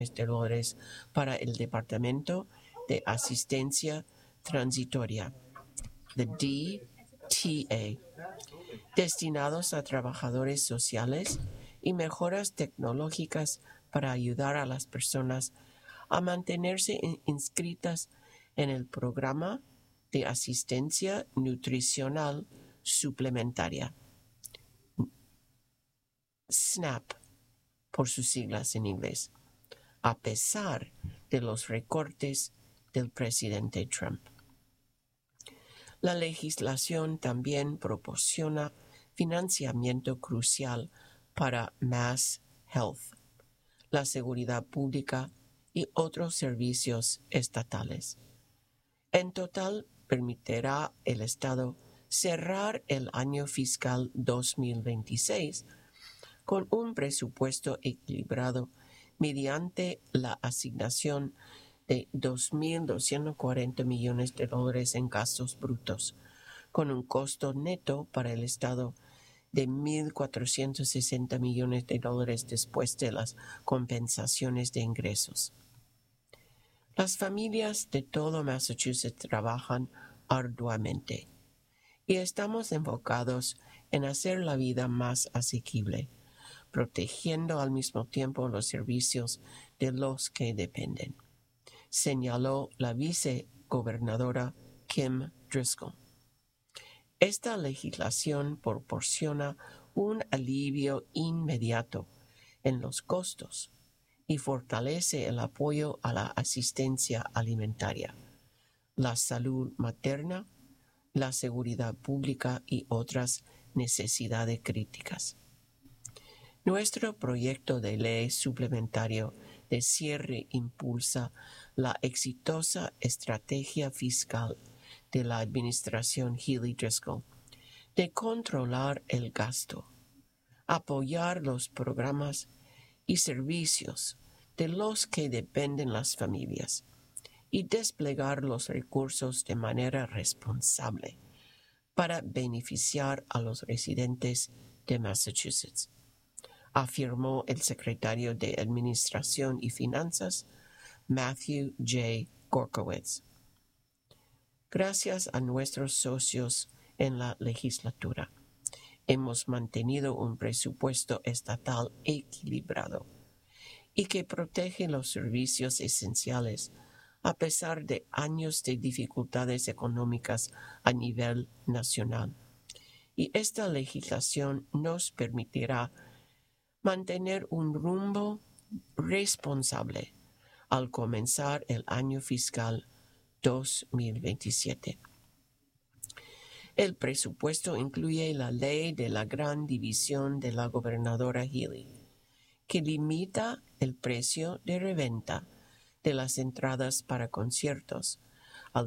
de dólares para el Departamento de Asistencia Transitoria, the DTA, destinados a trabajadores sociales y mejoras tecnológicas para ayudar a las personas a mantenerse inscritas en el programa de asistencia nutricional suplementaria, SNAP por sus siglas en inglés, a pesar de los recortes del presidente Trump. La legislación también proporciona financiamiento crucial para Mass Health, la seguridad pública y otros servicios estatales. En total, permitirá el Estado cerrar el año fiscal 2026 con un presupuesto equilibrado mediante la asignación de $2.240 millones en gastos brutos, con un costo neto para el Estado de $1.460 millones después de las compensaciones de ingresos. Las familias de todo Massachusetts trabajan arduamente y estamos enfocados en hacer la vida más asequible, protegiendo al mismo tiempo los servicios de los que dependen, señaló la vicegobernadora Kim Driscoll. Esta legislación proporciona un alivio inmediato en los costos y fortalece el apoyo a la asistencia alimentaria, la salud materna, la seguridad pública y otras necesidades críticas. Nuestro proyecto de ley suplementario de cierre impulsa la exitosa estrategia fiscal de la administración Healey-Driscoll de controlar el gasto, apoyar los programas y servicios de los que dependen las familias y desplegar los recursos de manera responsable para beneficiar a los residentes de Massachusetts, afirmó el secretario de Administración y Finanzas, Matthew J. Gorkowitz. Gracias a nuestros socios en la legislatura, hemos mantenido un presupuesto estatal equilibrado y que protege los servicios esenciales a pesar de años de dificultades económicas a nivel nacional. Y esta legislación nos permitirá mantener un rumbo responsable al comenzar el año fiscal 2027. El presupuesto incluye la ley de la gran división de la gobernadora Healey, que limita el precio de reventa de las entradas para conciertos al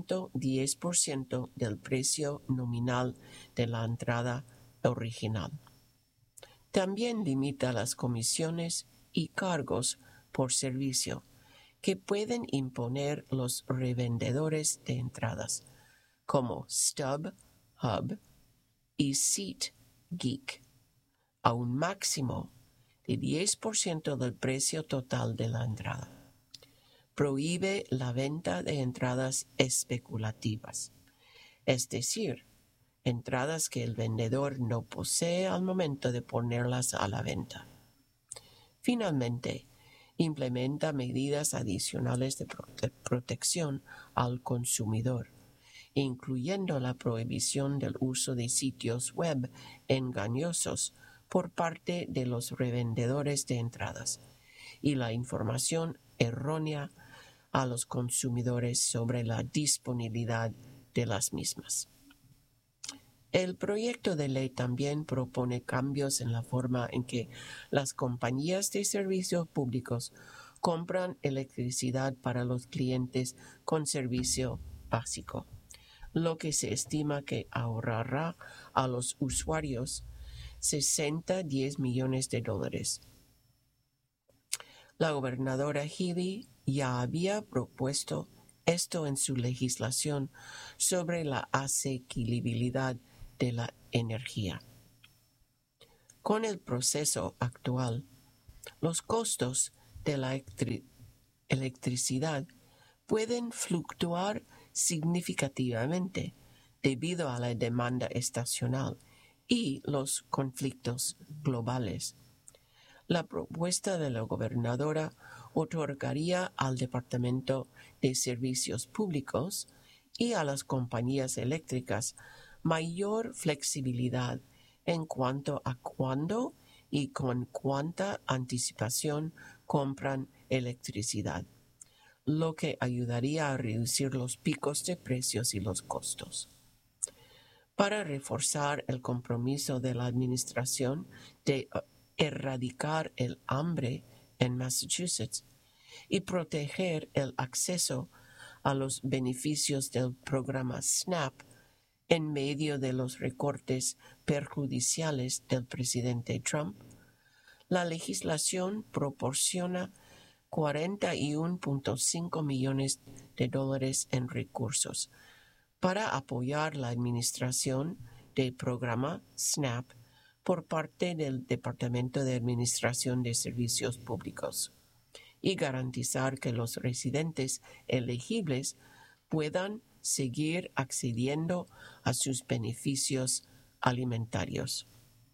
110% del precio nominal de la entrada original. También limita las comisiones y cargos por servicio que pueden imponer los revendedores de entradas, como StubHub y SeatGeek, a un máximo de 10% del precio total de la entrada. Prohíbe la venta de entradas especulativas, es decir, entradas que el vendedor no posee al momento de ponerlas a la venta. Finalmente, implementa medidas adicionales de protección al consumidor, incluyendo la prohibición del uso de sitios web engañosos por parte de los revendedores de entradas y la información errónea a los consumidores sobre la disponibilidad de las mismas. El proyecto de ley también propone cambios en la forma en que las compañías de servicios públicos compran electricidad para los clientes con servicio básico, lo que se estima que ahorrará a los usuarios $10 millones. La gobernadora Healey ya había propuesto esto en su legislación sobre la asequibilidad de la energía. Con el proceso actual, los costos de la electricidad pueden fluctuar significativamente debido a la demanda estacional y los conflictos globales. La propuesta de la gobernadora otorgaría al Departamento de Servicios Públicos y a las compañías eléctricas mayor flexibilidad en cuanto a cuándo y con cuánta anticipación compran electricidad, lo que ayudaría a reducir los picos de precios y los costos. Para reforzar el compromiso de la administración de erradicar el hambre en Massachusetts y proteger el acceso a los beneficios del programa SNAP en medio de los recortes perjudiciales del presidente Trump, la legislación proporciona $41.5 millones en recursos para apoyar la administración del programa SNAP por parte del Departamento de Administración de Servicios Públicos y garantizar que los residentes elegibles puedan seguir accediendo a sus beneficios alimentarios.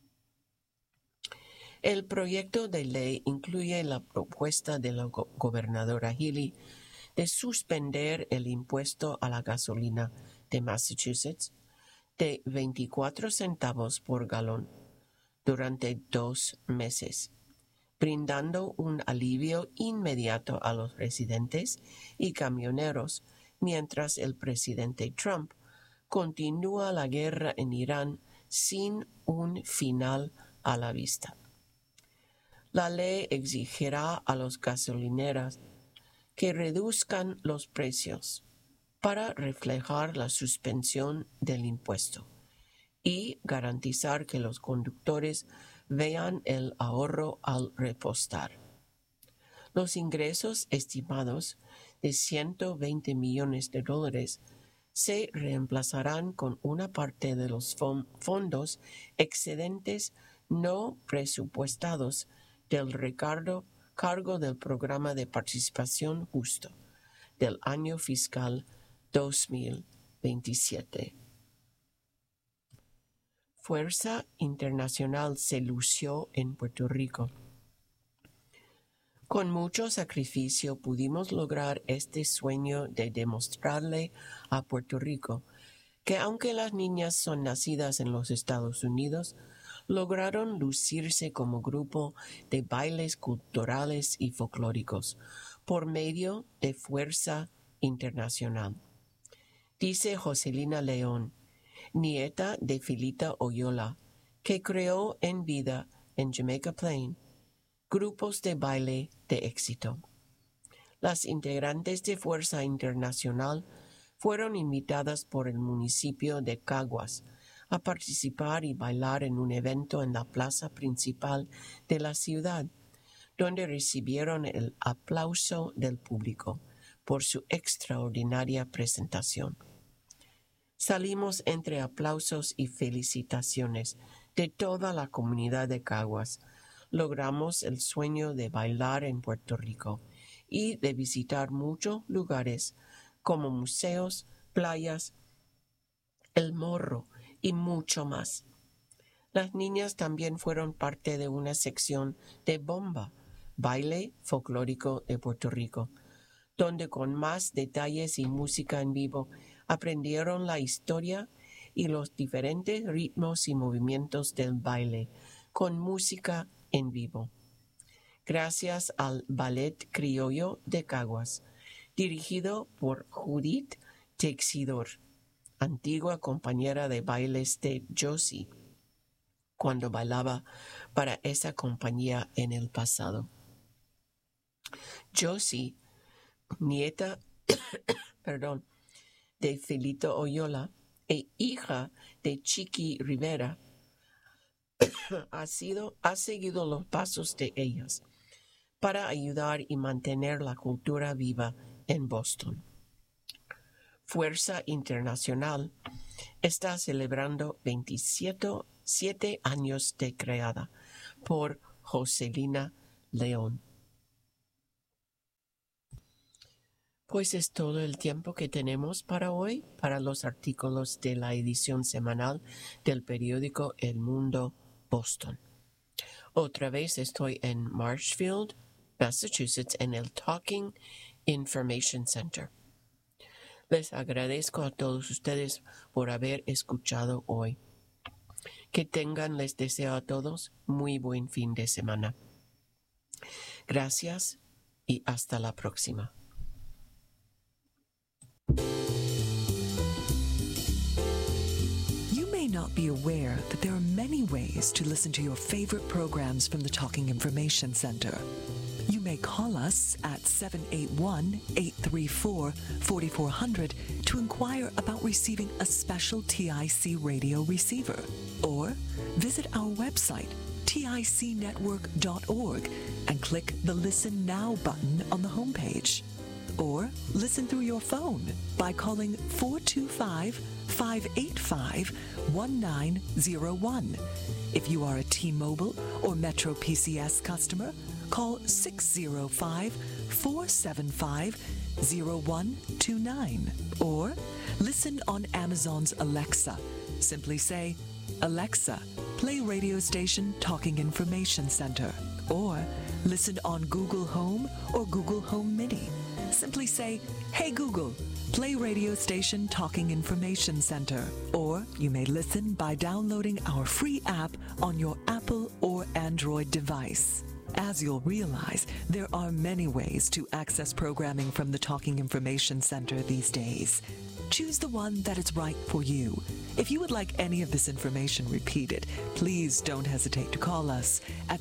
El proyecto de ley incluye la propuesta de la gobernadora Healey de suspender el impuesto a la gasolina de Massachusetts de 24 centavos por galón durante 2 meses, brindando un alivio inmediato a los residentes y camioneros mientras el presidente Trump continúa la guerra en Irán sin un final a la vista. La ley exigirá a las gasolineras que reduzcan los precios para reflejar la suspensión del impuesto y garantizar que los conductores vean el ahorro al repostar. Los ingresos estimados de $120 millones se reemplazarán con una parte de los fondos excedentes no presupuestados del cargo del Programa de Participación Justo del año fiscal 2027. Fuerza Internacional se lució en Puerto Rico. Con mucho sacrificio pudimos lograr este sueño de demostrarle a Puerto Rico que aunque las niñas son nacidas en los Estados Unidos, lograron lucirse como grupo de bailes culturales y folclóricos por medio de Fuerza Internacional. Dice Joselina León, nieta de Filita Oyola, que creó en vida en Jamaica Plain grupos de baile de éxito. Las integrantes de Fuerza Internacional fueron invitadas por el municipio de Caguas a participar y bailar en un evento en la plaza principal de la ciudad, donde recibieron el aplauso del público por su extraordinaria presentación. Salimos entre aplausos y felicitaciones de toda la comunidad de Caguas. Logramos el sueño de bailar en Puerto Rico y de visitar muchos lugares como museos, playas, El Morro y mucho más. Las niñas también fueron parte de una sección de Bomba, baile folclórico de Puerto Rico, donde con más detalles y música en vivo aprendieron la historia y los diferentes ritmos y movimientos del baile con música en vivo. Gracias al Ballet Criollo de Caguas, dirigido por Judith Texidor, antigua compañera de bailes de Josie, cuando bailaba para esa compañía en el pasado. Josie, nieta de Felito Oyola e hija de Chiqui Rivera, ha seguido los pasos de ellas para ayudar y mantener la cultura viva en Boston. Fuerza Internacional está celebrando 27 años de creada por Joselina León. Pues es todo el tiempo que tenemos para hoy, para los artículos de la edición semanal del periódico El Mundo, Boston. Otra vez estoy en Marshfield, Massachusetts, en el Talking Information Center. Les agradezco a todos ustedes por haber escuchado hoy. Que tengan, les deseo a todos, muy buen fin de semana. Gracias y hasta la próxima. You may not be aware that there are many ways to listen to your favorite programs from the Talking Information Center. You may call us at 781-834-4400 to inquire about receiving a special TIC radio receiver, or visit our website, ticnetwork.org, and click the Listen Now button on the homepage. Or listen through your phone by calling 425-585-1901. If you are a T-Mobile or Metro PCS customer, call 605-475-0129. Or listen on Amazon's Alexa. Simply say, "Alexa, play radio station Talking Information Center." Or listen on Google Home or Google Home Mini. Simply say, "Hey Google, play radio station Talking Information Center." Or you may listen by downloading our free app on your Apple or Android device. As you'll realize, there are many ways to access programming from the Talking Information Center these days. Choose the one that is right for you. If you would like any of this information repeated, please don't hesitate to call us at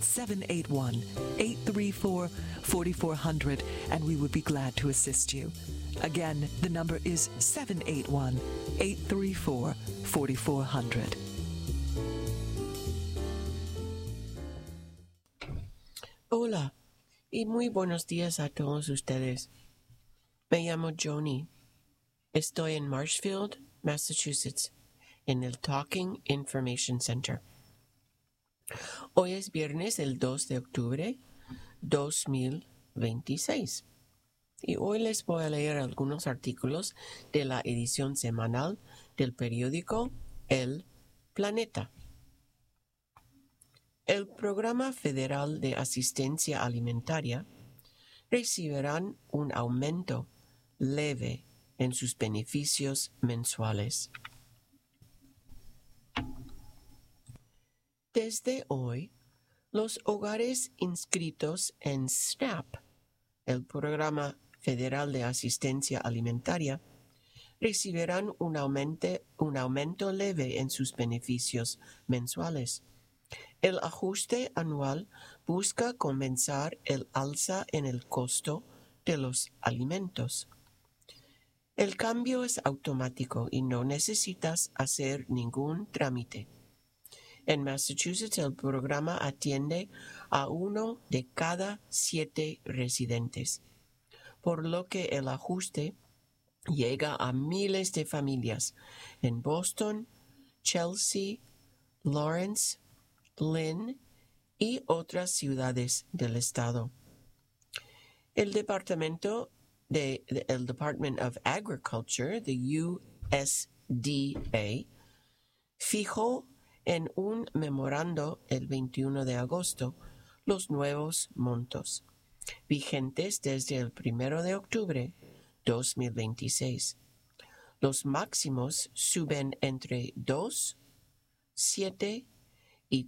781-834-4400, and we would be glad to assist you. Again, the number is 781-834-4400. Hola y muy buenos días a todos ustedes. Me llamo Joni. Estoy en Marshfield, Massachusetts, en el Talking Information Center. Hoy es viernes, el 2 de octubre 2026. Y hoy les voy a leer algunos artículos de la edición semanal del periódico El Planeta. El Programa Federal de Asistencia Alimentaria recibirán un aumento leve en sus beneficios mensuales. Desde hoy, los hogares inscritos en SNAP, el Programa Federal de Asistencia Alimentaria, recibirán un aumento leve en sus beneficios mensuales. El ajuste anual busca compensar el alza en el costo de los alimentos. El cambio es automático y no necesitas hacer ningún trámite. En Massachusetts, el programa atiende a 1 de cada 7 residentes, por lo que el ajuste llega a miles de familias en Boston, Chelsea, Lawrence, Lynn y otras ciudades del estado. El Department of Agriculture, the USDA, fijó en un memorando el 21 de agosto los nuevos montos, vigentes desde el 1 de octubre 2026. Los máximos suben entre 2, 7 y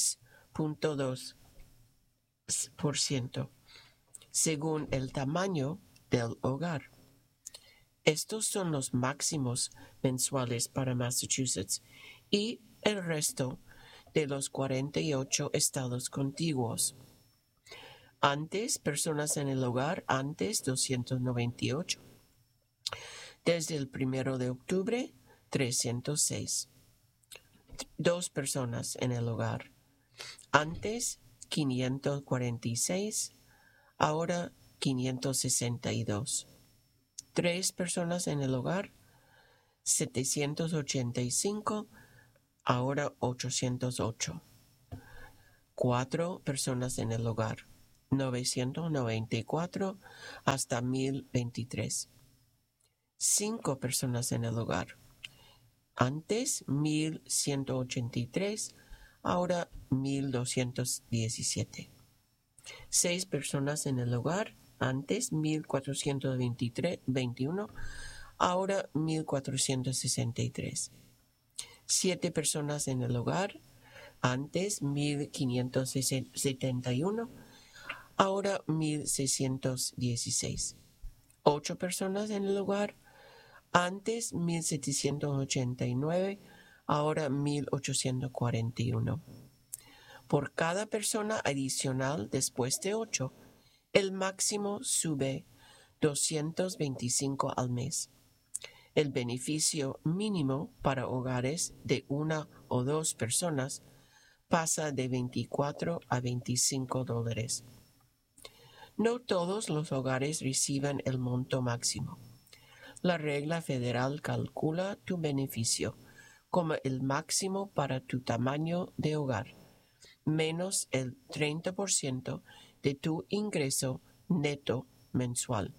3.2%, según el tamaño del hogar. Estos son los máximos mensuales para Massachusetts y el resto de los 48 estados contiguos. Antes, personas en el hogar, antes 298. Desde el 1 de octubre, 306. 2 personas en el hogar. Antes, 546. Ahora, 562. 3 personas en el hogar, 785. Ahora 808. 4 personas en el hogar. 994 hasta 1023. 5 personas en el hogar. Antes 1183, ahora 1217. 6 personas en el hogar. Antes 1421, ahora 1463. 7 personas en el hogar. Antes 1571, ahora 1616. 8 personas en el hogar. Antes 1789, ahora 1841. Por cada persona adicional después de 8, el máximo sube 225 al mes. El beneficio mínimo para hogares de 1 o 2 personas pasa de $24 a $25. No todos los hogares reciben el monto máximo. La regla federal calcula tu beneficio como el máximo para tu tamaño de hogar, menos el 30% de tu ingreso neto mensual.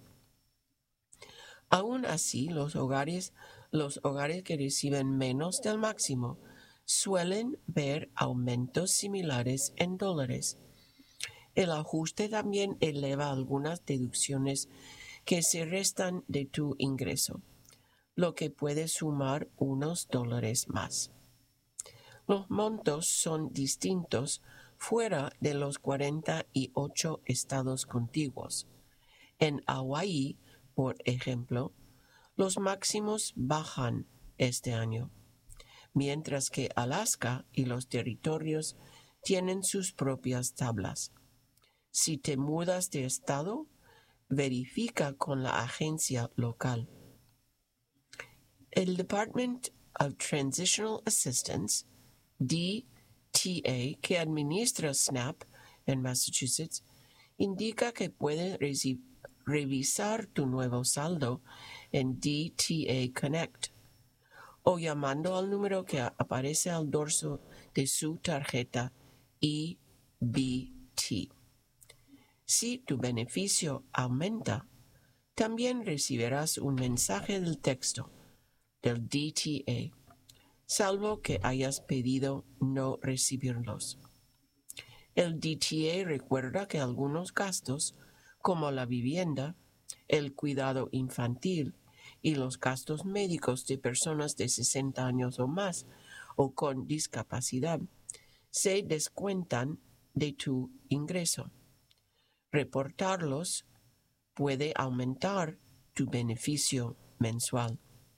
Aún así, los hogares que reciben menos del máximo suelen ver aumentos similares en dólares. El ajuste también eleva algunas deducciones que se restan de tu ingreso, lo que puede sumar unos dólares más. Los montos son distintos fuera de los 48 estados contiguos. En Hawái, por ejemplo, los máximos bajan este año, mientras que Alaska y los territorios tienen sus propias tablas. Si te mudas de estado, verifica con la agencia local. El Department of Transitional Assistance, DTA, que administra SNAP en Massachusetts, indica que puedes revisar tu nuevo saldo en DTA Connect o llamando al número que aparece al dorso de su tarjeta EBT. Si tu beneficio aumenta, también recibirás un mensaje del texto del DTA, salvo que hayas pedido no recibirlos. El DTA recuerda que algunos gastos, como la vivienda, el cuidado infantil y los gastos médicos de personas de 60 años o más o con discapacidad, se descuentan de tu ingreso. Reportarlos puede aumentar tu beneficio mensual.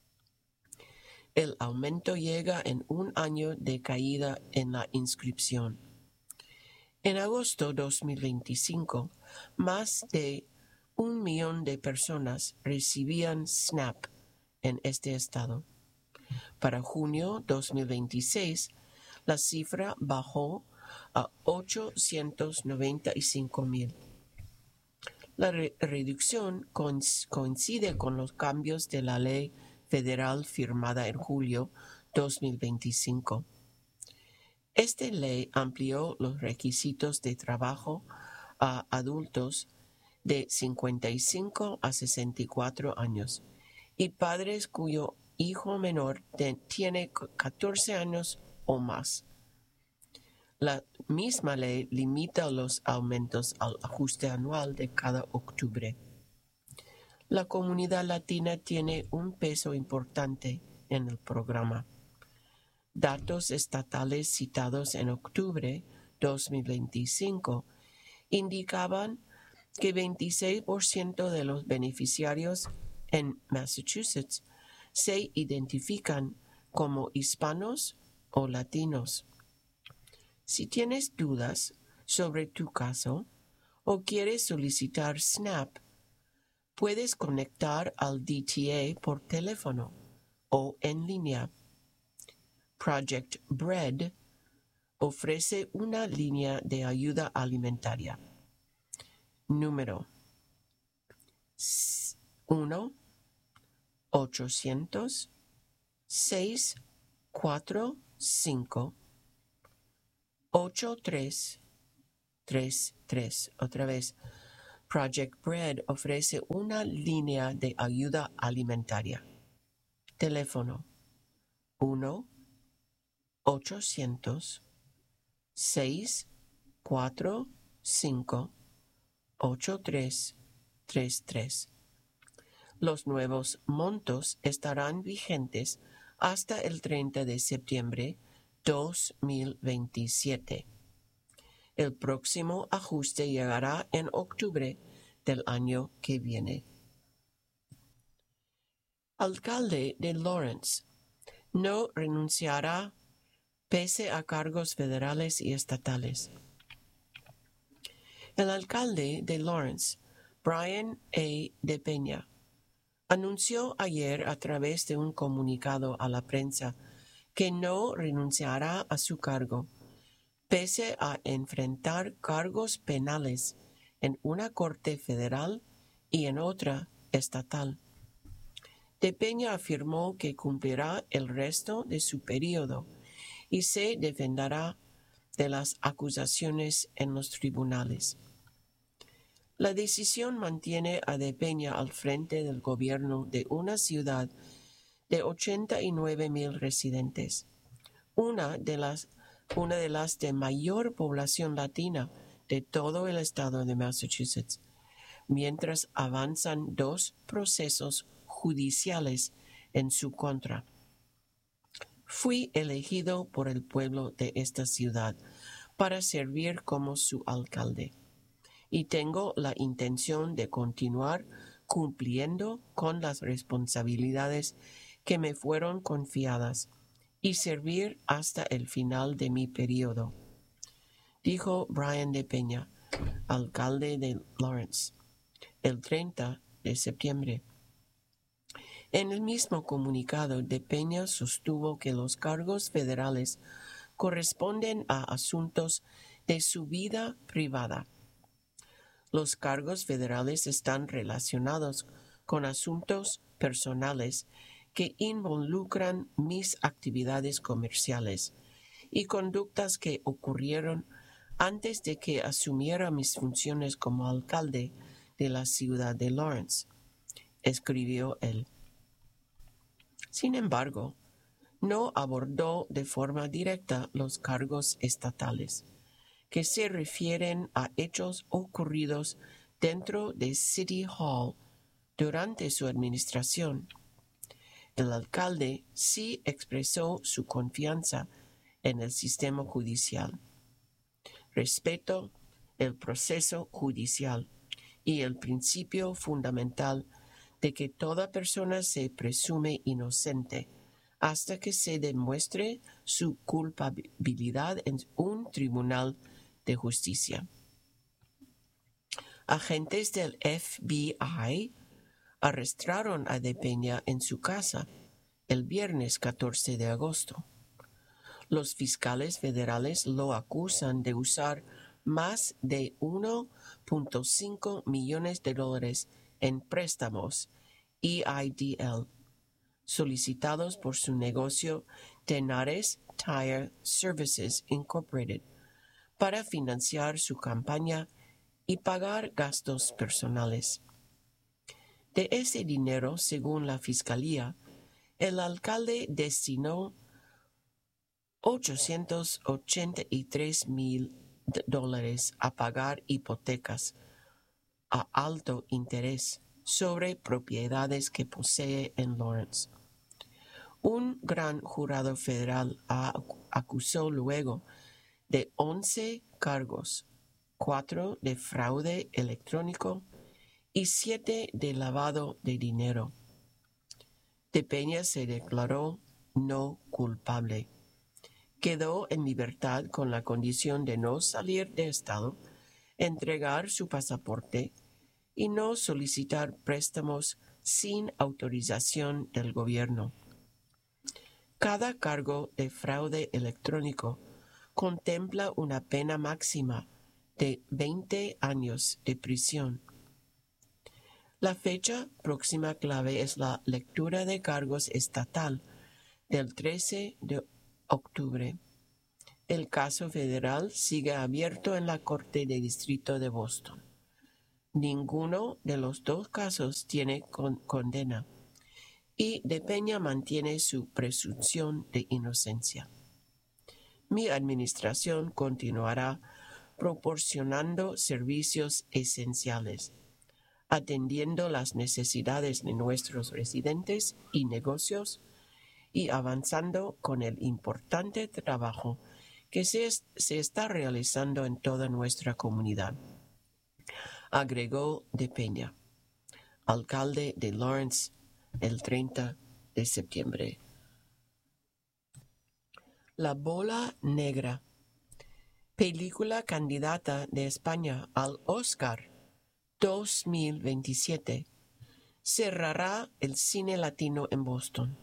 El aumento llega en un año de caída en la inscripción. En agosto 2025, más de 1 millón de personas recibían SNAP en este estado. Para junio 2026, la cifra bajó a 895,000. La reducción coincide con los cambios de la ley federal firmada en julio 2025. Esta ley amplió los requisitos de trabajo a adultos de 55 a 64 años y padres cuyo hijo menor tiene 14 años o más. La misma ley limita los aumentos al ajuste anual de cada octubre. La comunidad latina tiene un peso importante en el programa. Datos estatales citados en octubre 2025 indicaban que 26% de los beneficiarios en Massachusetts se identifican como hispanos o latinos. Si tienes dudas sobre tu caso o quieres solicitar SNAP, puedes conectar al DTA por teléfono o en línea. Project Bread ofrece una línea de ayuda alimentaria. Número 1-800-645-83 3333. Otra vez, Project Bread ofrece una línea de ayuda alimentaria. Teléfono 1-800-645-8333. Los nuevos montos estarán vigentes hasta el 30 de septiembre 2027. El próximo ajuste llegará en octubre del año que viene. Alcalde de Lawrence no renunciará pese a cargos federales y estatales. El alcalde de Lawrence, Brian A. de Peña, anunció ayer a través de un comunicado a la prensa que no renunciará a su cargo, pese a enfrentar cargos penales en una corte federal y en otra estatal. De Peña afirmó que cumplirá el resto de su periodo y se defenderá de las acusaciones en los tribunales. La decisión mantiene a De Peña al frente del gobierno de una ciudad de 89,000 residentes, una de las de mayor población latina de todo el estado de Massachusetts, mientras avanzan 2 procesos judiciales en su contra. Fui elegido por el pueblo de esta ciudad para servir como su alcalde y tengo la intención de continuar cumpliendo con las responsabilidades que me fueron confiadas y servir hasta el final de mi periodo, dijo Brian de Peña, alcalde de Lawrence, el 30 de septiembre. En el mismo comunicado, De Peña sostuvo que los cargos federales corresponden a asuntos de su vida privada. Los cargos federales están relacionados con asuntos personales que involucran mis actividades comerciales y conductas que ocurrieron antes de que asumiera mis funciones como alcalde de la ciudad de Lawrence, escribió él. Sin embargo, no abordó de forma directa los cargos estatales, que se refieren a hechos ocurridos dentro de City Hall durante su administración. El alcalde sí expresó su confianza en el sistema judicial. Respeto el proceso judicial y el principio fundamental de que toda persona se presume inocente hasta que se demuestre su culpabilidad en un tribunal de justicia. Agentes del FBI arrestaron a De Peña en su casa el viernes 14 de agosto. Los fiscales federales lo acusan de usar más de $1.5 millones en préstamos EIDL solicitados por su negocio Tenares Tire Services Incorporated para financiar su campaña y pagar gastos personales. De ese dinero, según la fiscalía, el alcalde destinó $883,000 a pagar hipotecas a alto interés sobre propiedades que posee en Lawrence. Un gran jurado federal acusó luego de 11 cargos, 4 de fraude electrónico y 7 de lavado de dinero. De Peña se declaró no culpable. Quedó en libertad con la condición de no salir de estado, entregar su pasaporte y no solicitar préstamos sin autorización del gobierno. Cada cargo de fraude electrónico contempla una pena máxima de 20 años de prisión. La fecha próxima clave es la lectura de cargos estatal del 13 de octubre. El caso federal sigue abierto en la Corte de Distrito de Boston. Ninguno de los dos casos tiene condena y De Peña mantiene su presunción de inocencia. Mi administración continuará proporcionando servicios esenciales, atendiendo las necesidades de nuestros residentes y negocios y avanzando con el importante trabajo que se está realizando en toda nuestra comunidad, agregó De Peña, alcalde de Lawrence, el 30 de septiembre. La bola negra, película candidata de España al Oscar 2027, cerrará el cine latino en Boston.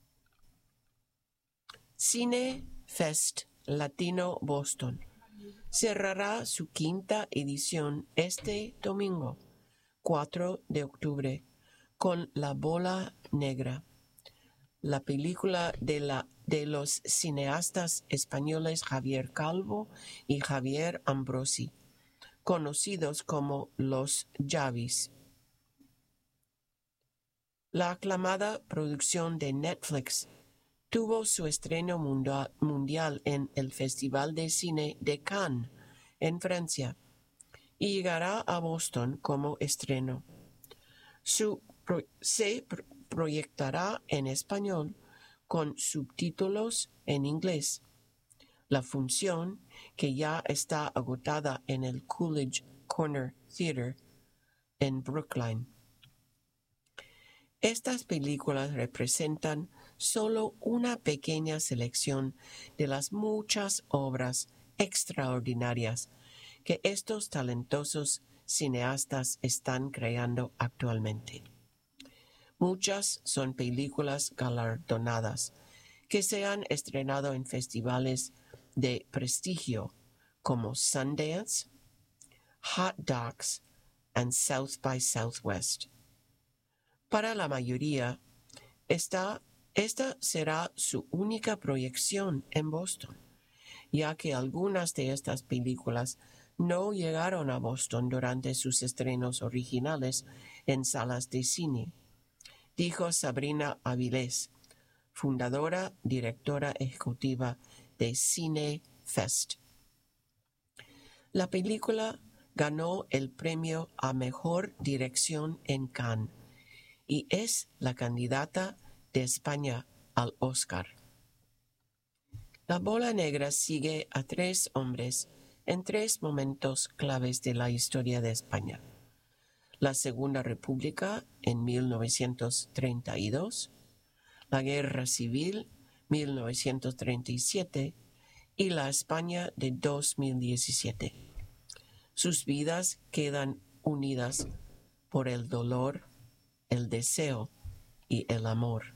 Cine Fest Latino Boston cerrará su quinta edición este domingo, 4 de octubre, con La Bola Negra, la película de los cineastas españoles Javier Calvo y Javier Ambrosi, conocidos como los Javis. La aclamada producción de Netflix tuvo su estreno mundial en el Festival de Cine de Cannes, en Francia, y llegará a Boston como estreno. Se proyectará en español con subtítulos en inglés. La función, que ya está agotada en el Coolidge Corner Theater en Brookline. Estas películas representan solo una pequeña selección de las muchas obras extraordinarias que estos talentosos cineastas están creando actualmente. Muchas son películas galardonadas que se han estrenado en festivales de prestigio como Sundance, Hot Docs y South by Southwest. Para la mayoría, esta será su única proyección en Boston, ya que algunas de estas películas no llegaron a Boston durante sus estrenos originales en salas de cine, dijo Sabrina Avilés, fundadora, directora ejecutiva de Cine Fest. La película ganó el premio a Mejor Dirección en Cannes y es la candidata de España al Oscar. La Bola Negra sigue a 3 hombres en 3 momentos claves de la historia de España: la Segunda República en 1932, la Guerra Civil 1937 y la España de 2017. Sus vidas quedan unidas por el dolor, el deseo y el amor.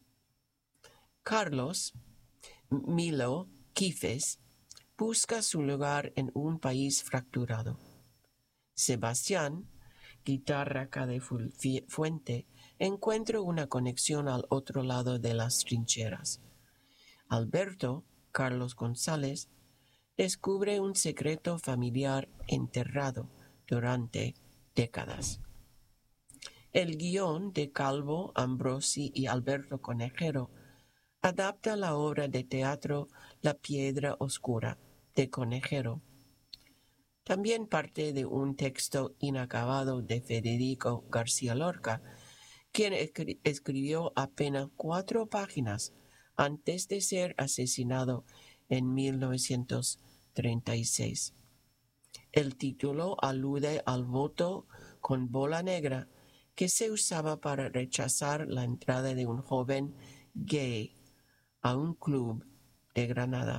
Carlos Milo Quifes busca su lugar en un país fracturado. Sebastián, guitarra Cadefuente, encuentra una conexión al otro lado de las trincheras. Alberto Carlos González descubre un secreto familiar enterrado durante décadas. El guión de Calvo, Ambrosi y Alberto Conejero adapta la obra de teatro La Piedra Oscura de Conejero. También parte de un texto inacabado de Federico García Lorca, quien escribió apenas 4 páginas antes de ser asesinado en 1936. El título alude al voto con bola negra que se usaba para rechazar la entrada de un joven gay a un club de Granada.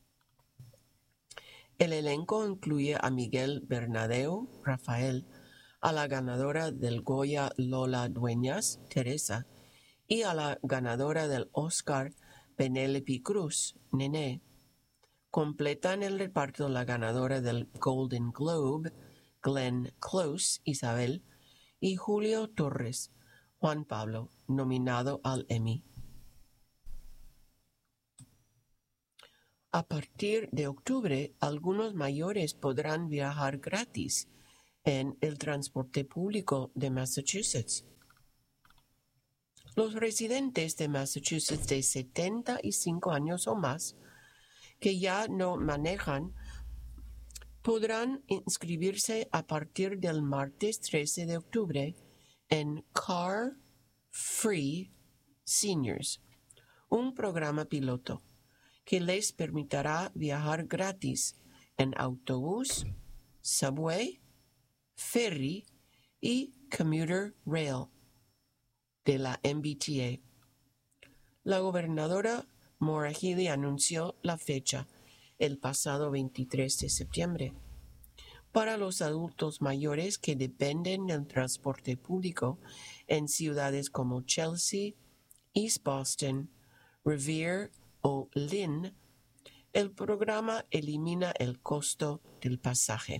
El elenco incluye a Miguel Bernabéu Rafael, a la ganadora del Goya Lola Dueñas Teresa y a la ganadora del Oscar Penélope Cruz Nené. Completan el reparto la ganadora del Golden Globe Glenn Close Isabel y Julio Torres Juan Pablo, nominado al Emmy. A partir de octubre, algunos mayores podrán viajar gratis en el transporte público de Massachusetts. Los residentes de Massachusetts de 75 años o más que ya no manejan podrán inscribirse a partir del martes 13 de octubre en Car Free Seniors, un programa piloto que les permitirá viajar gratis en autobús, subway, ferry y commuter rail de la MBTA. La gobernadora Maura Healey anunció la fecha el pasado 23 de septiembre. Para los adultos mayores que dependen del transporte público en ciudades como Chelsea, East Boston, Revere o Lynn, el programa elimina el costo del pasaje.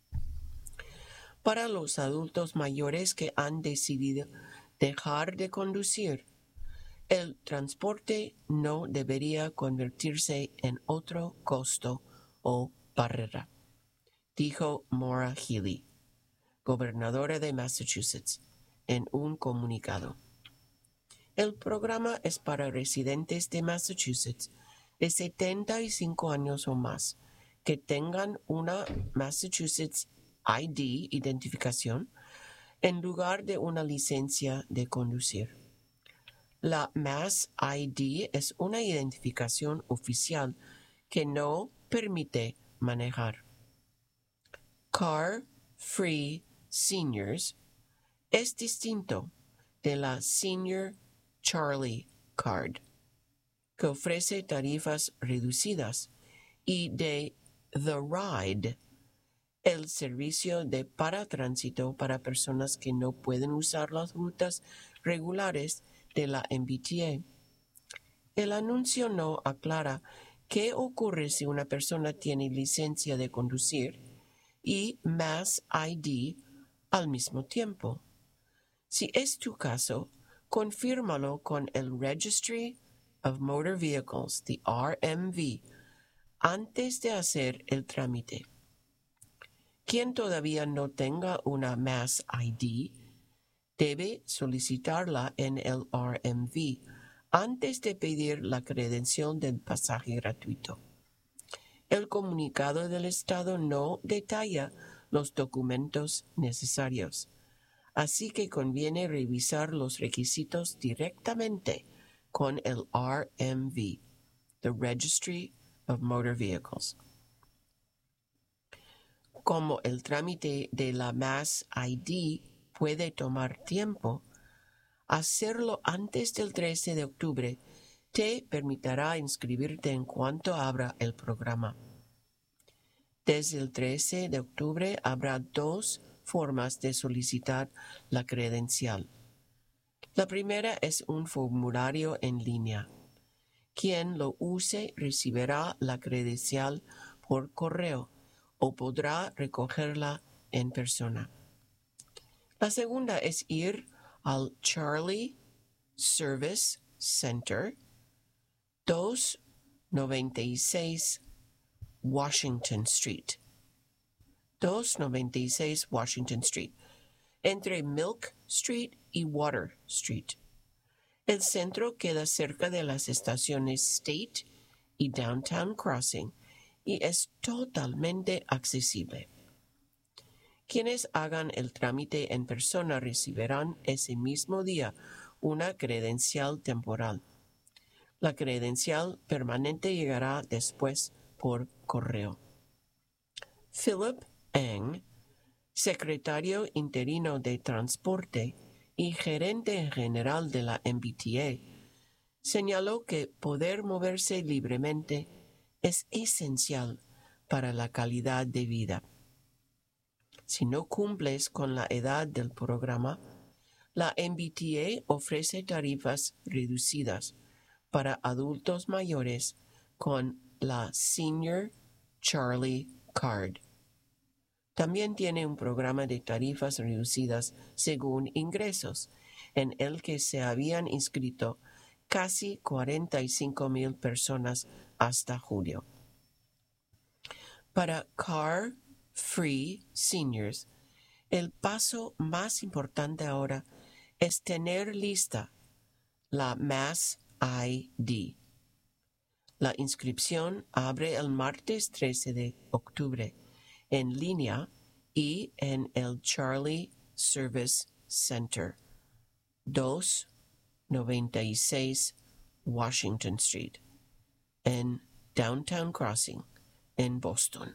Para los adultos mayores que han decidido dejar de conducir, el transporte no debería convertirse en otro costo o barrera, dijo Maura Healey, gobernadora de Massachusetts, en un comunicado. El programa es para residentes de Massachusetts de 75 años o más que tengan una Massachusetts ID, identificación, en lugar de una licencia de conducir. La Mass ID es una identificación oficial que no permite manejar. Car Free Seniors es distinto de la Senior Charlie Card, que ofrece tarifas reducidas, y de The Ride, el servicio de paratránsito para personas que no pueden usar las rutas regulares de la MBTA. El anuncio no aclara qué ocurre si una persona tiene licencia de conducir y Mass ID al mismo tiempo. Si es tu caso, confírmalo con el Registry of Motor Vehicles, the RMV, antes de hacer el trámite. Quien todavía no tenga una Mass ID debe solicitarla en el RMV antes de pedir la credencial del pasaje gratuito. El comunicado del Estado no detalla los documentos necesarios, así que conviene revisar los requisitos directamente con el RMV, the Registry of Motor Vehicles. Como el trámite de la Mass ID puede tomar tiempo, hacerlo antes del 13 de octubre te permitirá inscribirte en cuanto abra el programa. Desde el 13 de octubre habrá 2 formas de solicitar la credencial. La primera es un formulario en línea. Quien lo use recibirá la credencial por correo o podrá recogerla en persona. La segunda es ir al Charlie Service Center, 296 Washington Street. 296 Washington Street, entre Milk Street y Water Street. El centro queda cerca de las estaciones State y Downtown Crossing y es totalmente accesible. Quienes hagan el trámite en persona recibirán ese mismo día una credencial temporal. La credencial permanente llegará después por correo. Philip Eng, secretario interino de Transporte y gerente general de la MBTA, señaló que poder moverse libremente es esencial para la calidad de vida. Si no cumples con la edad del programa, la MBTA ofrece tarifas reducidas para adultos mayores con la Senior Charlie Card. También tiene un programa de tarifas reducidas según ingresos, en el que se habían inscrito casi 45,000 personas hasta julio. Para Car Free Seniors, el paso más importante ahora es tener lista la Mass ID. La inscripción abre el martes 13 de octubre en línea y en el Charlie Service Center, 296 Washington Street, en Downtown Crossing, en Boston.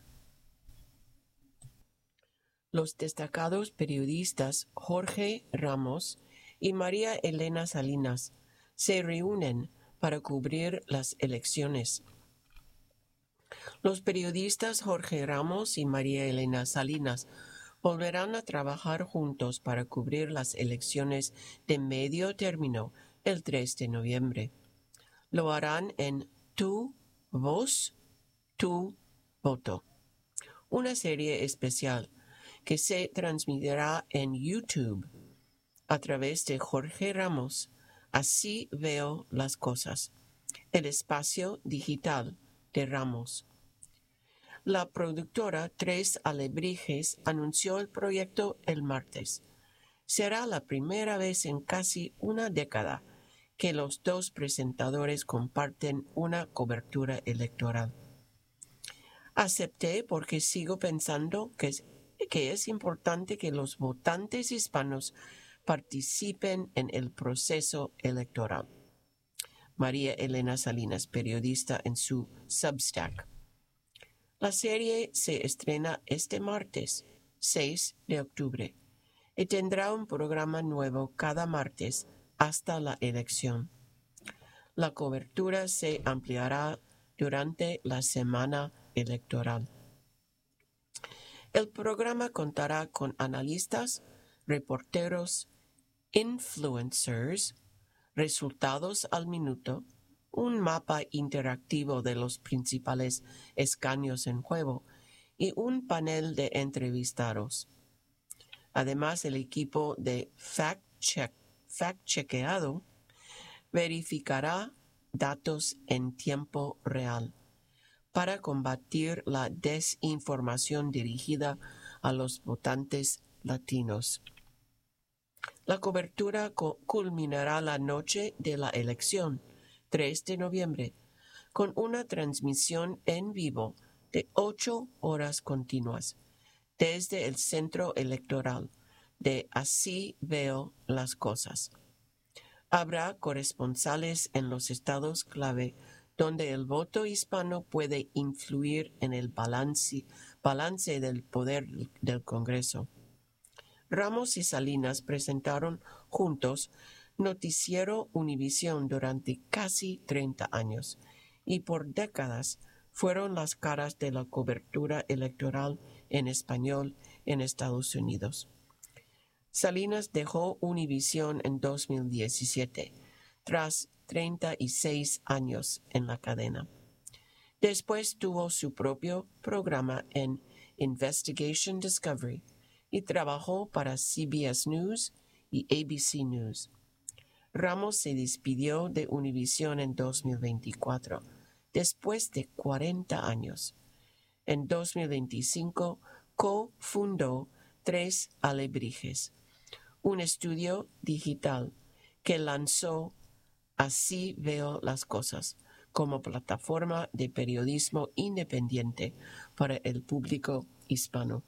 Los destacados periodistas Jorge Ramos y María Elena Salinas se reúnen para cubrir las elecciones. Los periodistas Jorge Ramos y María Elena Salinas volverán a trabajar juntos para cubrir las elecciones de medio término el 3 de noviembre. Lo harán en Tu Voz, Tu Voto, una serie especial que se transmitirá en YouTube a través de Jorge Ramos. Así veo las cosas, el espacio digital de Ramos. La productora Tres Alebrijes anunció el proyecto el martes. Será la primera vez en casi una década que los dos presentadores comparten una cobertura electoral. Acepté porque sigo pensando que es importante que los votantes hispanos participen en el proceso electoral. María Elena Salinas, periodista en su Substack. La serie se estrena este martes, 6 de octubre, y tendrá un programa nuevo cada martes hasta la elección. La cobertura se ampliará durante la semana electoral. El programa contará con analistas, reporteros, influencers, resultados al minuto, un mapa interactivo de los principales escaños en juego y un panel de entrevistados. Además, el equipo de fact-chequeado verificará datos en tiempo real para combatir la desinformación dirigida a los votantes latinos. La cobertura culminará la noche de la elección, 3 de noviembre, con una transmisión en vivo de 8 horas continuas desde el centro electoral de Así Veo las Cosas. Habrá corresponsales en los estados clave donde el voto hispano puede influir en el balance del poder del Congreso. Ramos y Salinas presentaron juntos Noticiero Univisión durante casi 30 años y por décadas fueron las caras de la cobertura electoral en español en Estados Unidos. Salinas dejó Univisión en 2017, tras 36 años en la cadena. Después tuvo su propio programa en Investigation Discovery y trabajó para CBS News y ABC News. Ramos se despidió de Univisión en 2024, después de 40 años. En 2025 cofundó Tres Alebrijes, un estudio digital que lanzó Así Veo las Cosas como plataforma de periodismo independiente para el público hispano.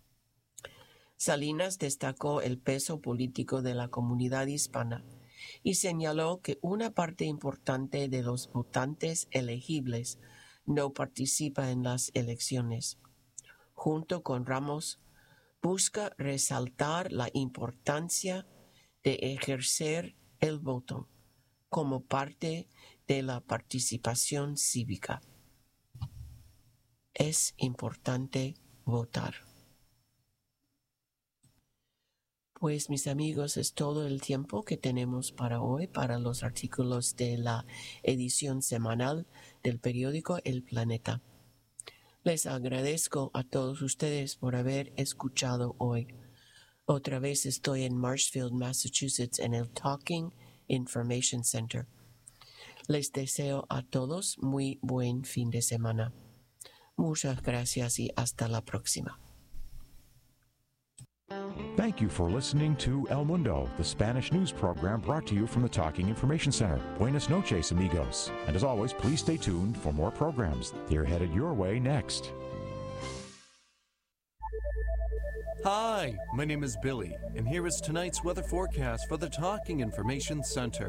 Salinas destacó el peso político de la comunidad hispana y señaló que una parte importante de los votantes elegibles no participa en las elecciones. Junto con Ramos, busca resaltar la importancia de ejercer el voto como parte de la participación cívica. Es importante votar. Pues mis amigos, es todo el tiempo que tenemos para hoy, para los artículos de la edición semanal del periódico El Planeta. Les agradezco a todos ustedes por haber escuchado hoy. Otra vez estoy en Marshfield, Massachusetts, en el Talking Information Center. Les deseo a todos muy buen fin de semana. Muchas gracias y hasta la próxima. Thank you for listening to El Mundo, the Spanish news program brought to you from the Talking Information Center. Buenas noches, amigos. And as always, please stay tuned for more programs. They're headed your way next. Hi, my name is Billy, and here is tonight's weather forecast for the Talking Information Center.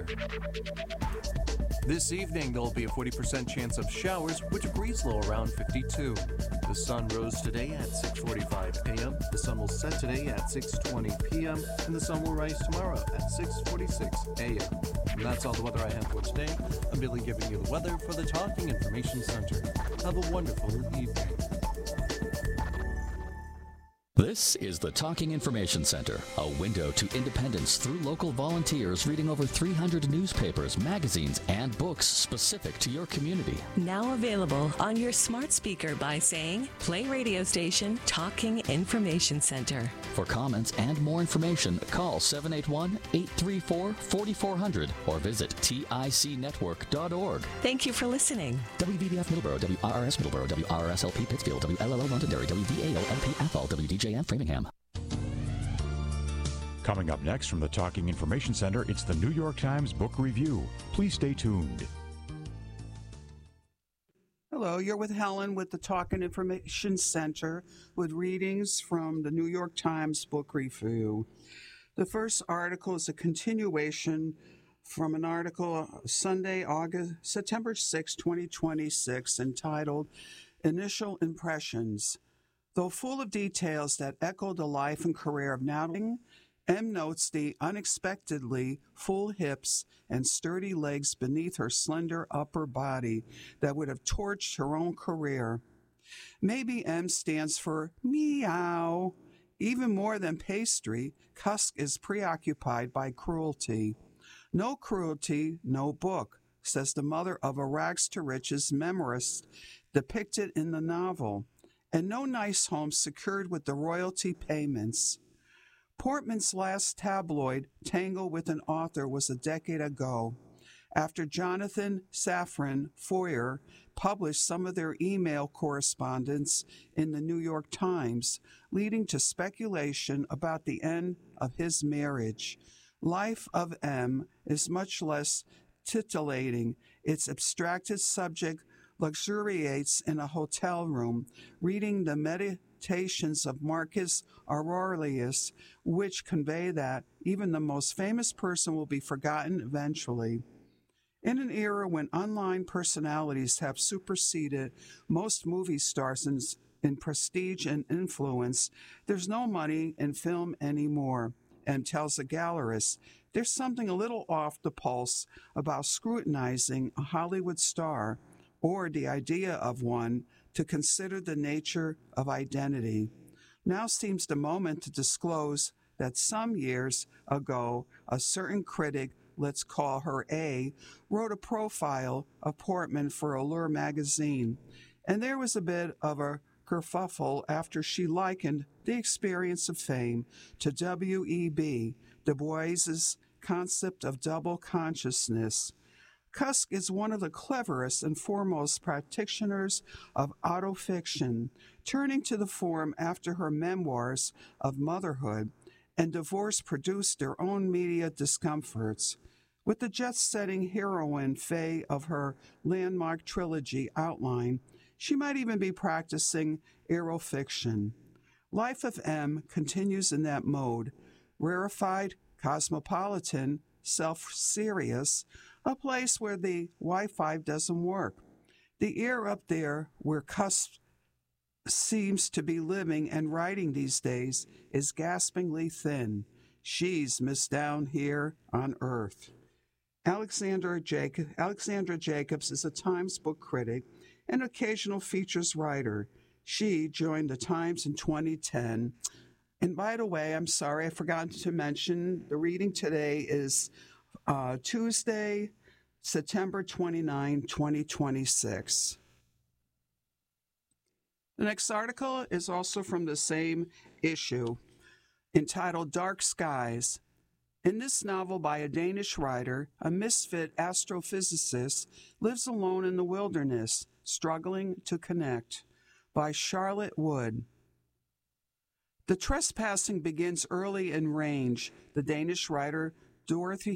This evening, there will be a 40% chance of showers with a breeze low around 52. The sun rose today at 6:45 a.m., the sun will set today at 6:20 p.m., and the sun will rise tomorrow at 6:46 a.m. And that's all the weather I have for today. I'm Billy giving you the weather for the Talking Information Center. Have a wonderful evening. This is the Talking Information Center, a window to independence through local volunteers reading over 300 newspapers, magazines, and books specific to your community. Now available on your smart speaker by saying, play radio station Talking Information Center. For comments and more information, call 781-834-4400 or visit ticnetwork.org. Thank you for listening. WVBF Middleborough, WRRS Middleborough, WRSLP Pittsfield, WLLO Londonderry, WVAO-LP Athol, WDJM Framingham. Coming up next from the Talking Information Center, it's the New York Times Book Review. Please stay tuned. Hello, you're with Helen with the Talking Information Center with readings from the New York Times Book Review. The first article is a continuation from an article Sunday, September 6, 2026, entitled Initial Impressions. Though full of details that echo the life and career of Natalie, M notes the unexpectedly full hips and sturdy legs beneath her slender upper body that would have torched her own career. Maybe M stands for meow. Even more than pastry, Cusk is preoccupied by cruelty. No cruelty, no book, says the mother of a rags-to-riches memorist depicted in the novel, and no nice home secured with the royalty payments. Portman's last tabloid tangle with an author was a decade ago, after Jonathan Safran Foer published some of their email correspondence in the New York Times, leading to speculation about the end of his marriage. Life of M is much less titillating. Its abstracted subject luxuriates in a hotel room, reading the Meditations of Marcus Aurelius, which convey that even the most famous person will be forgotten eventually. In an era when online personalities have superseded most movie stars in prestige and influence, there's no money in film anymore, and tells a gallerist, there's something a little off the pulse about scrutinizing a Hollywood star, or the idea of one, to consider the nature of identity. Now seems the moment to disclose that some years ago, a certain critic, let's call her A, wrote a profile of Portman for Allure magazine, and there was a bit of a kerfuffle after she likened the experience of fame to W.E.B., Du Bois's concept of double consciousness. Cusk is one of the cleverest and foremost practitioners of autofiction, turning to the form after her memoirs of motherhood and divorce produced their own media discomforts. With the jet-setting heroine Faye of her landmark trilogy outline, she might even be practicing aerofiction. Life of M continues in that mode, rarefied, cosmopolitan, self-serious, a place where the Wi-Fi doesn't work. The air up there where Cusk seems to be living and writing these days is gaspingly thin. She's missed down here on Earth. Alexandra Jacobs is a Times book critic and occasional features writer. She joined the Times in 2010. And by the way, I'm sorry, I forgot to mention, the reading today is Tuesday, September 29, 2026. The next article is also from the same issue, entitled Dark Skies. In this novel by a Danish writer, a misfit astrophysicist lives alone in the wilderness, struggling to connect. by Charlotte Wood. The trespassing begins early in range. The Danish writer Dorothy